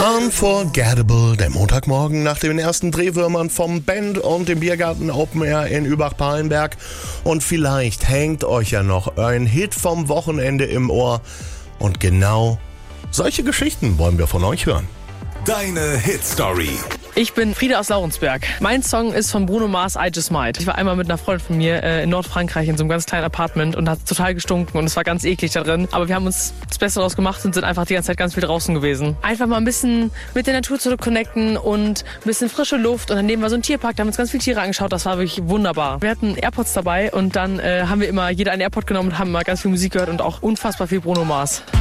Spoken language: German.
Unforgettable, der Montagmorgen nach den ersten Drehwürmern vom Band und dem Biergarten Open Air in Übach-Palenberg. Und vielleicht hängt euch ja noch ein Hit vom Wochenende im Ohr. Und genau solche Geschichten wollen wir von euch hören. Deine Hit-Story. Ich bin Frieda aus Laurensberg. Mein Song ist von Bruno Mars, I Just Might. Ich war einmal mit einer Freundin von mir in Nordfrankreich in so einem ganz kleinen Apartment und hat total gestunken und es war ganz eklig da drin. Aber wir haben uns das Beste daraus gemacht und sind einfach die ganze Zeit ganz viel draußen gewesen. Einfach mal ein bisschen mit der Natur zu connecten und ein bisschen frische Luft. Und daneben war so ein Tierpark, da haben wir uns ganz viele Tiere angeschaut. Das war wirklich wunderbar. Wir hatten AirPods dabei und dann haben wir immer jeder einen AirPod genommen und haben mal ganz viel Musik gehört und auch unfassbar viel Bruno Mars.